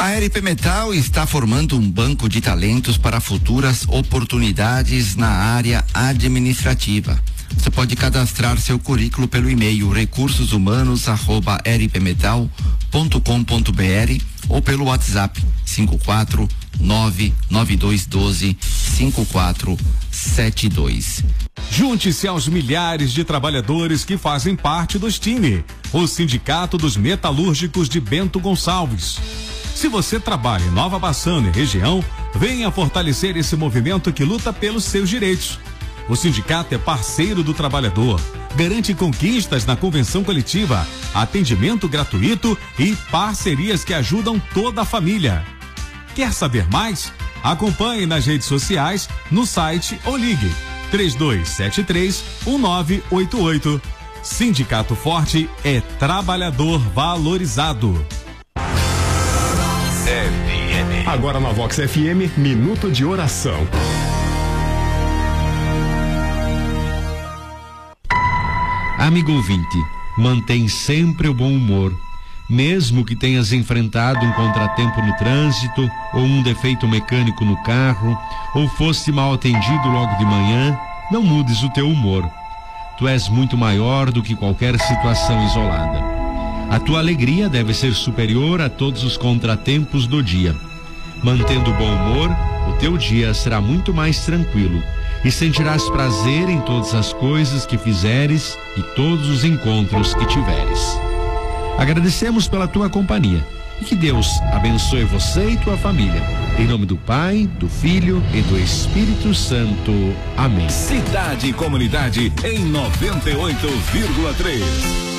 A RP Metal está formando um banco de talentos para futuras oportunidades na área administrativa. Você pode cadastrar seu currículo pelo e-mail recursosumanos@rpmetal.com.br ou pelo WhatsApp 54992125472. Junte-se aos milhares de trabalhadores que fazem parte do STIME, o Sindicato dos Metalúrgicos de Bento Gonçalves. Se você trabalha em Nova Bassano e região, venha fortalecer esse movimento que luta pelos seus direitos. O sindicato é parceiro do trabalhador, garante conquistas na convenção coletiva, atendimento gratuito e parcerias que ajudam toda a família. Quer saber mais? Acompanhe nas redes sociais, no site ou ligue 3273-1988. Sindicato Forte é trabalhador valorizado. Agora na Vox FM, Minuto de Oração. Amigo ouvinte, mantém sempre o bom humor. Mesmo que tenhas enfrentado um contratempo no trânsito, ou um defeito mecânico no carro, ou foste mal atendido logo de manhã, não mudes o teu humor. Tu és muito maior do que qualquer situação isolada. A tua alegria deve ser superior a todos os contratempos do dia. Mantendo o bom humor, o teu dia será muito mais tranquilo e sentirás prazer em todas as coisas que fizeres e todos os encontros que tiveres. Agradecemos pela tua companhia e que Deus abençoe você e tua família. Em nome do Pai, do Filho e do Espírito Santo. Amém. Cidade e Comunidade em 98,3.